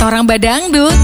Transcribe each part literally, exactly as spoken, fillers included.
Torang Badangdut.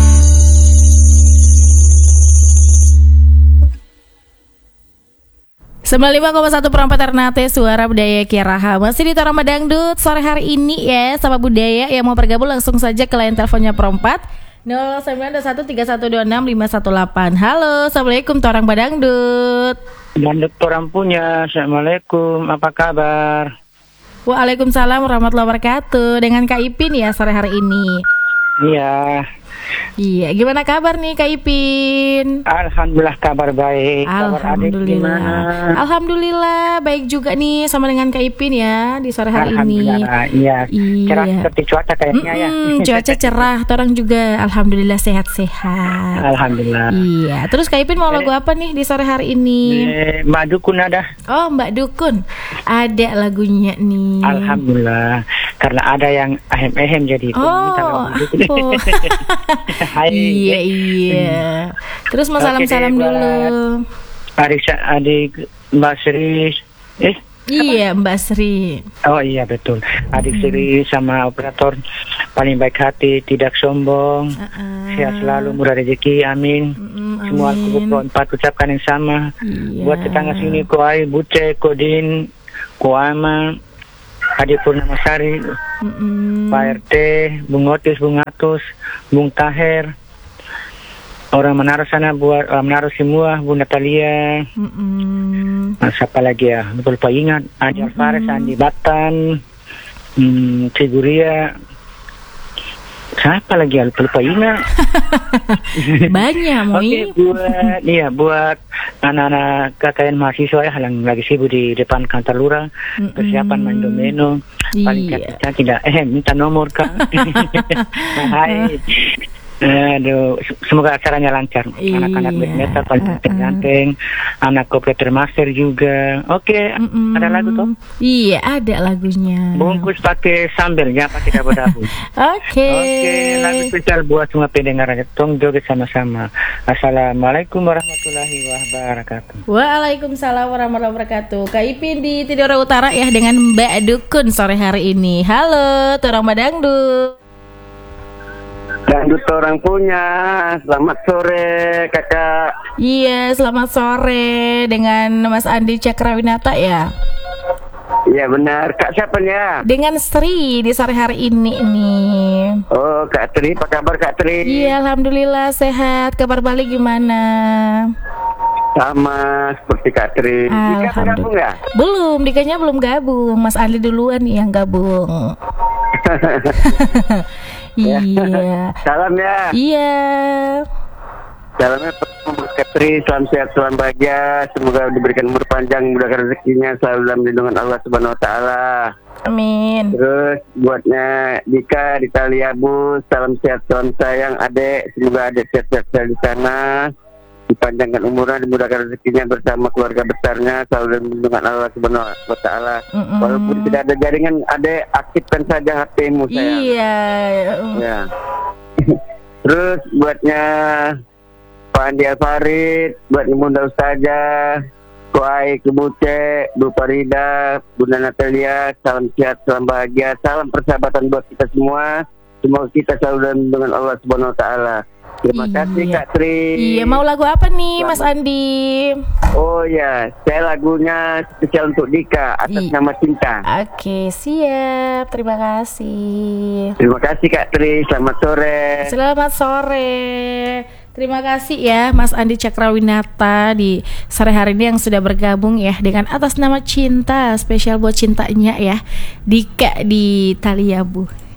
sembilan puluh lima koma satu perempat Ternate, suara budaya Kiraha. Masih di Torang Badangdut sore hari ini ya, sama budaya yang mau bergabung langsung saja ke line teleponnya perempat nol sembilan satu tiga satu dua enam lima satu delapan. Halo, assalamualaikum Torang Badangdut. Bandut orang punya, assalamualaikum, apa kabar? Waalaikumsalam warahmatullahi wabarakatuh. Dengan Kak Ipin ya sore hari ini. Iya. Iya, gimana kabar nih Kak Ipin? Alhamdulillah kabar baik. Alhamdulillah. Kabar Alhamdulillah baik juga nih sama dengan Kak Ipin ya di sore hari ini. Iya. Iya. Cerah seperti cuaca kayaknya ya. Cuaca cerah, orang juga alhamdulillah sehat-sehat. Alhamdulillah. Iya. Terus Kak Ipin mau lagu apa nih di sore hari ini? Eh, Mbak Dukun ada. Oh, Mbak Dukun. Ada lagunya nih. Alhamdulillah. Karena ada yang ahem-ahem jadi itu oh. minta lagu Dukun. Oh. Hai. Iya iya. Terus mau salam-salam Oke, dulu. Adik adik Mbak Sri. Eh. Iya Mbak Sri. Oh iya betul. Adik hmm. Sri sama operator paling baik hati, tidak sombong, uh-uh. sehat selalu, murah rezeki, amin. Mm-mm, semua kubu empat ucapkan yang sama. Iya. Buat tetangga sini Koai, Buce, Kodin, Koama, Adi Purnamasari, mm-mm. Pak R T, Bung Otis, Bung Atus, Bung Taher, orang Menaro sana buat uh, Menaro semua, Bu Natalia, nah, siapa lagi ya? Betul Pak ingat, Adi mm-hmm. Alvarez, Andi Batan, hmm, Figuria, siapa lagi ya? Lupa ingat. Banyak, Moi. Oke, buat iya buat anak-anak K K N mahasiswa ya yang lagi sibuk di depan kantor lurah, mm-hmm. persiapan main domino, paling iya. kita tidak eh minta nomor Kak. Hai. Aduh, semoga acaranya lancar. Iya. Anak-anak black metal paling ganteng, anak komputer master juga. Oke, Mm-mm. ada lagu toh? Iya, ada lagunya. Bungkus pakai sambal, ya pakai dabu-dabu. Oke. Oke, lagu spesial buat semua pendengar aja. Tong joget sama-sama. Assalamualaikum warahmatullahi wabarakatuh. Waalaikumsalam warahmatullahi wabarakatuh. Kak Ipin di Tidore Utara ya dengan Mbak Dukun sore hari ini. Halo, Torang Badangdut. Dangdut orang punya. Selamat sore kakak. Iya, selamat sore dengan Mas Andi Cakrawinata ya. Iya benar. Kak siapa ya? Dengan Sri di sore hari ini nih. Oh Kak Tri, apa kabar Kak Tri? Iya, alhamdulillah sehat. Kabar Bali gimana? Sama seperti Kak Tri. Dika gabung ya? Belum, Dikanya belum gabung. Mas Andi duluan nih yang gabung. Iya. Salam ya. Iya. Salamnya buat Kak Tri, salam sehat, salam bahagia. Semoga diberikan umur panjang, mudahkan rezekinya, selalu dalam lindungan Allah Subhanahu Wa Taala. Amin. Terus buatnya Dika di Taliabu, salam sehat, salam sayang adek. Semoga adek sehat-sehat di sana, dipanjangkan umurnya, dimudahkan rezekinya bersama keluarga besarnya, selalu dalam lindungan Allah Subhanahu Wa Taala. Walaupun tidak ada jaringan, adek aktifkan saja H P-mu sayang. Iya. Ya. Terus buatnya Pak Andi Alfarid, buat Bunda Ustazah, Koai, Kebuce, Bu Farida, Bunda Natalia, salam sehat, salam bahagia, salam persahabatan buat kita semua. Semoga kita selalu dalam lindungan Allah Subhanahu Wa Taala. Terima iya. kasih Kak Tri. Iya, mau lagu apa nih Mas Andi? Oh ya, saya lagunya spesial untuk Dika atas I. nama Cinta. Oke, siap. Terima kasih. Terima kasih Kak Tri. Selamat sore. Selamat sore. Terima kasih ya Mas Andi Cakrawinata di sore hari ini yang sudah bergabung ya dengan atas nama Cinta, spesial buat cintanya ya Dika di Taliabu.